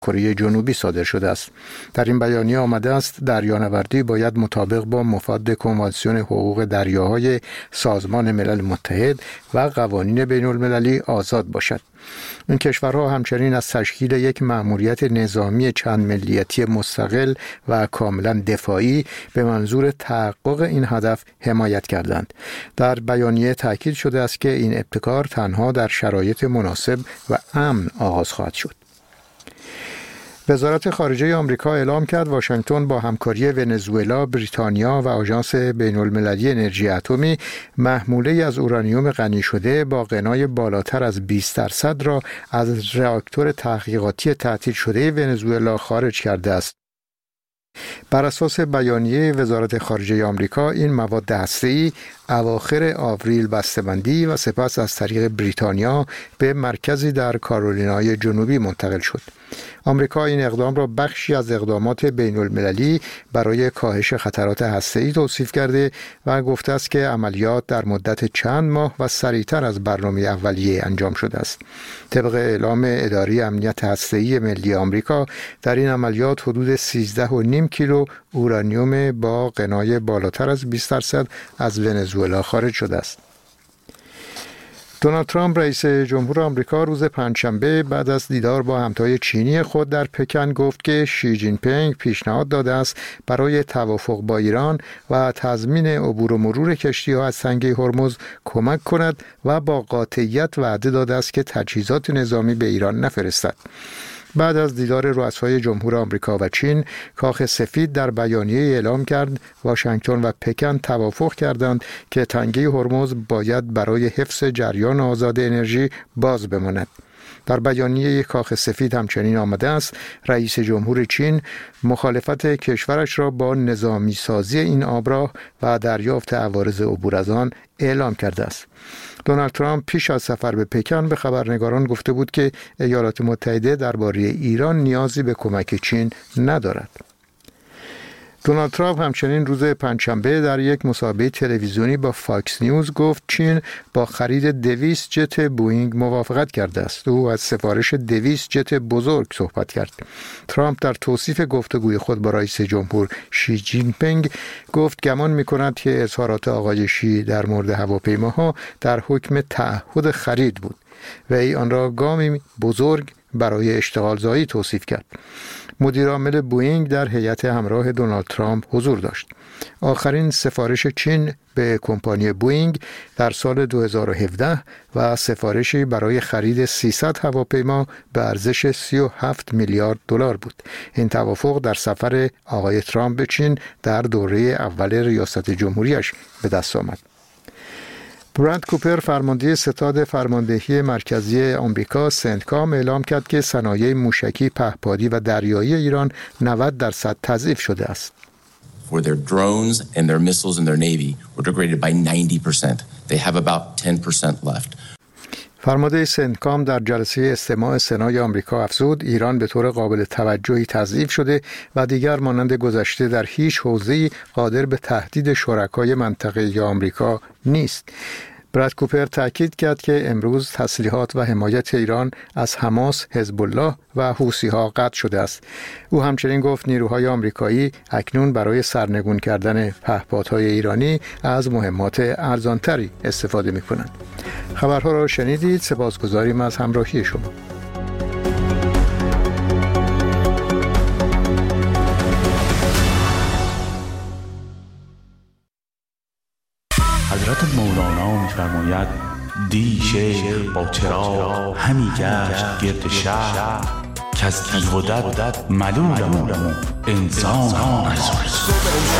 کره جنوبی صادر شده است. در این بیانیه آمده است دریانوردی باید مطابق با مفاد کنوانسیون حقوق دریاهای سازمان ملل متحد و قوانین بین المللی آزاد باشد. این کشورها همچنین از تشکیل یک مأموریت نظامی چند ملیتی مستقل و کاملا دفاعی به منظور تحقق این هدف حمایت کردند. در بیانیه تاکید شده است که این ابتکار تنها در شرایط مناسب و امن آغاز خواهد شد. وزارت خارجه آمریکا اعلام کرد واشنگتن با همکاری ونزوئلا، بریتانیا و آژانس بین‌المللی انرژی اتمی محموله‌ای از اورانیوم غنی شده با غنای بالاتر از 20% را از راکتور تحقیقاتی تعطیل شده ونزوئلا خارج کرده است. بر اساس بیانیه وزارت خارجه آمریکا این مواد هسته‌ای اواخر آوریل بسته‌بندی و سپس از طریق بریتانیا به مرکزی در کارولینای جنوبی منتقل شد. آمریکا این اقدام را بخشی از اقدامات بین المللی برای کاهش خطرات هسته‌ای توصیف کرده و گفته است که عملیات در مدت چند ماه و سریعتر از برنامه اولیه انجام شده است. طبق اعلام اداره امنیت هسته‌ای ملی آمریکا در این عملیات حدود 13.5 کیلو اورانیوم با غنای بالاتر از 20% از ونزوئلا خارج شده است. دونالد ترامپ رئیس جمهور آمریکا روز پنجشنبه بعد از دیدار با همتای چینی خود در پکن گفت که شی جین پینگ پیشنهاد داده است برای توافق با ایران و تضمین عبور و مرور کشتی‌ها از تنگه هرمز کمک کند و با قاطعیت وعده داده است که تجهیزات نظامی به ایران نفرستد. بعد از دیدار رؤسای جمهور آمریکا و چین، کاخ سفید در بیانیه اعلام کرد واشنگتن و پکن توافق کردند که تنگه هرمز باید برای حفظ جریان آزاد انرژی باز بماند. در بیانیه کاخ سفید همچنین آمده است رئیس جمهور چین مخالفت کشورش را با نظامی سازی این آبراه و دریافت عوارض عبور از آن اعلام کرده است. دونالد ترامپ پیش از سفر به پکن به خبرنگاران گفته بود که ایالات متحده درباره ایران نیازی به کمک چین ندارد. دونالد ترامپ همچنین روز پنجشنبه در یک مصاحبه تلویزیونی با فاکس نیوز گفت چین با خرید 200 جت بوئینگ موافقت کرده است. او از سفارش 200 جت بزرگ صحبت کرد. ترامپ در توصیف گفتگوی خود با رئیس جمهور شی جین پینگ گفت گمان می‌کند که اظهارات آقای شی در مورد هواپیماها در حکم تعهد خرید بود و ای آن را گامی بزرگ برای اشتغال زایی توصیف کرد. مدیر عامل بوئینگ در هیئت همراه دونالد ترامپ حضور داشت. آخرین سفارش چین به کمپانی بوئینگ در سال 2017 و سفارشی برای خرید 300 هواپیما به ارزش 37 میلیارد دلار بود. این توافق در سفر آقای ترامپ به چین در دوره اول ریاست جمهوریش به دست آمد. برند کوپر فرمانده ستاد فرماندهی مرکزی آمریکا سنتکام اعلام کرد که صنایع موشکی پهپادی و دریایی ایران 90% تضعیف شده است. For their drones and their missiles and their navy were degraded by 90%. They have about 10% left. فرمانده سنتکام در جلسه استماع سنای آمریکا افزود ایران به طور قابل توجهی تضعیف شده و دیگر مانند گذشته در هیچ حوزه‌ای قادر به تهدید شرکای منطقه‌ای آمریکا نیست. براد کوپر تاکید کرد که امروز تسلیحات و حمایت ایران از حماس، حزب الله و حوثی‌ها قطع شده است. او همچنین گفت نیروهای آمریکایی اکنون برای سرنگون کردن پهپادهای ایرانی از مهمات ارزانتری استفاده می‌کنند. خبرها را شنیدید. سپاسگزاریم از همراهی شما. حضرت مولانا می‌فرماید دی شیخ با چراغ همی گشت گرد شهر که از تیغ و دد ملولم انسان